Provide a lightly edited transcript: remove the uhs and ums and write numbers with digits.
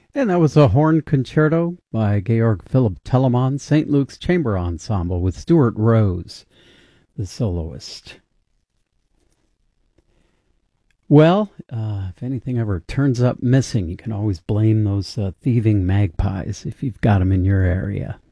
And that was a horn concerto by Georg Philipp Telemann, St. Luke's Chamber Ensemble with Stuart Rose, the soloist. Well, if anything ever turns up missing, you can always blame those thieving magpies if you've got them in your area.